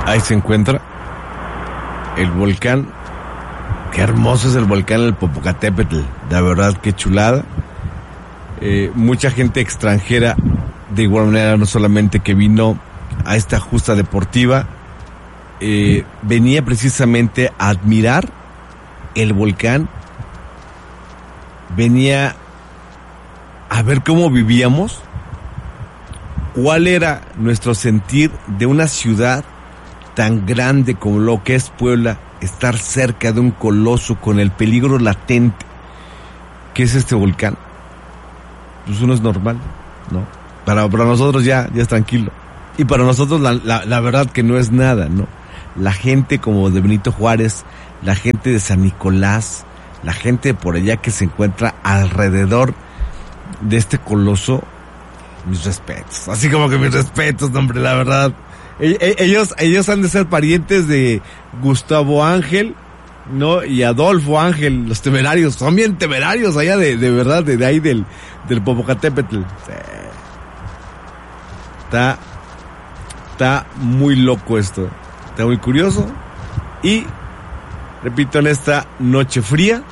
Ahí se encuentra el volcán. Qué hermoso es el volcán, el Popocatépetl. De verdad, qué chulada. Mucha gente extranjera, de igual manera, no solamente que vino a esta justa deportiva, venía precisamente a admirar el volcán, venía a ver cómo vivíamos, cuál era nuestro sentir de una ciudad tan grande como lo que es Puebla, estar cerca de un coloso con el peligro latente que es este volcán. Pues uno es normal, ¿no? Para nosotros ya es tranquilo. Y para nosotros la verdad que no es nada, ¿no? La gente como de Benito Juárez, la gente de San Nicolás, la gente de por allá que se encuentra alrededor de este coloso, mis respetos. Así como que mis respetos, hombre, la verdad. Ellos han de ser parientes de Gustavo Ángel, ¿no? Y Adolfo Ángel, los temerarios. Son bien temerarios allá de verdad, de ahí del Popocatépetl. Está muy loco esto. Está muy curioso. Y, repito, en esta noche fría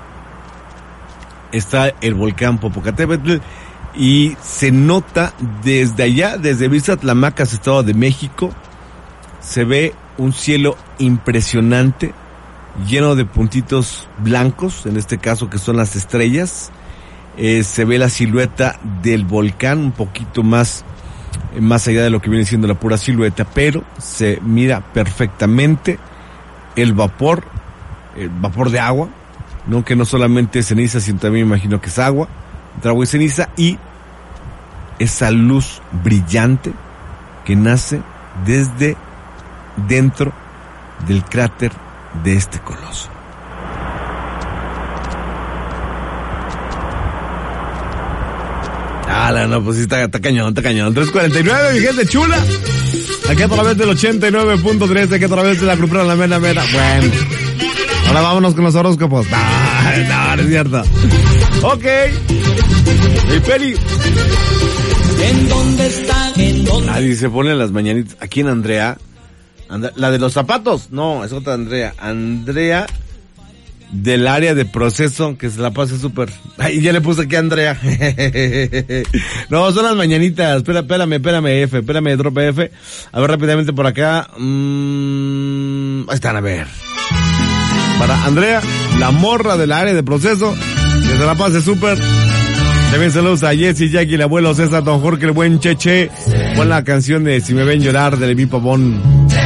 está el volcán Popocatépetl. Y se nota desde allá, desde Vista Tlamacas, Estado de México, se ve un cielo impresionante, lleno de puntitos blancos, en este caso que son las estrellas. Se ve la silueta del volcán un poquito más allá de lo que viene siendo la pura silueta, pero se mira perfectamente el vapor de agua, no que no solamente es ceniza, sino también me imagino que es agua, entre agua y ceniza, y esa luz brillante que nace desde dentro del cráter de este coloso. No, pues sí, está cañón. 3:49, mi gente chula. Aquí a través del 89.3, aquí a través de la grupera La Mera. Bueno, ahora vámonos con los horóscopos. No es cierto. Ok. El Peli. ¿En dónde está? Nadie se pone las mañanitas. ¿A quién, Andrea? ¿La de los zapatos? No, es otra Andrea. Andrea del área de proceso, que se la pase súper. Ay, ya le puse aquí a Andrea. No, son las mañanitas. Espérame, drope F. A ver rápidamente por acá. Ahí están, a ver. Para Andrea, la morra del área de proceso, que se la pase súper. También saludos a Jessy, Jackie, el abuelo César, don Jorge, el buen Cheche. Pon la canción de Si me ven llorar de Levi Pavón.